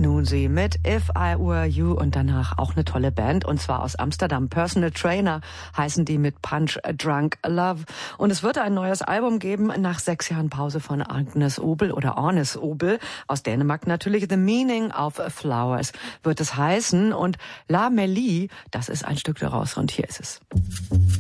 Nun sie mit If I Were You und danach auch eine tolle Band und zwar aus Amsterdam. Personal Trainer heißen die mit Punch Drunk Love. Und es wird ein neues Album geben nach 6 Jahren Pause von Agnes Obel oder Agnes Obel aus Dänemark natürlich. The Meaning of Flowers wird es heißen und La Mélie, das ist ein Stück daraus und hier ist es.